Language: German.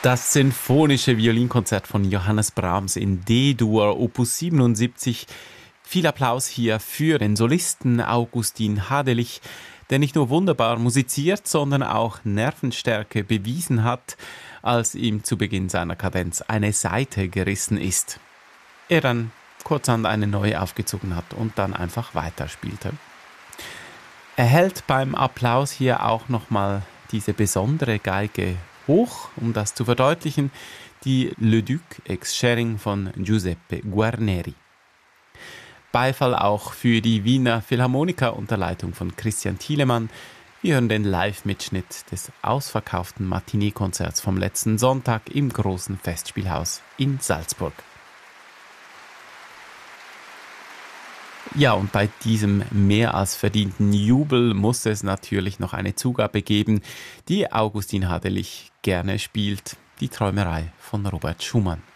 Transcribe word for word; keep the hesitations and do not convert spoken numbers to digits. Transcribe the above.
Das sinfonische Violinkonzert von Johannes Brahms in D-Dur, Opus siebenundsiebzig. Viel Applaus hier für den Solisten Augustin Hadelich, der nicht nur wunderbar musiziert, sondern auch Nervenstärke bewiesen hat, als ihm zu Beginn seiner Kadenz eine Saite gerissen ist. Er dann kurzerhand eine neue aufgezogen hat und dann einfach weiterspielte. Er hält beim Applaus hier auch nochmal diese besondere Geige hoch, um das zu verdeutlichen, die Le Duc ex Schering von Giuseppe Guarneri. Beifall auch für die Wiener Philharmoniker unter Leitung von Christian Thielemann. Wir hören den Live-Mitschnitt des ausverkauften Matinee-Konzerts vom letzten Sonntag im großen Festspielhaus in Salzburg. Ja, und bei diesem mehr als verdienten Jubel muss es natürlich noch eine Zugabe geben, die Augustin Hadelich gerne spielt, die Träumerei von Robert Schumann.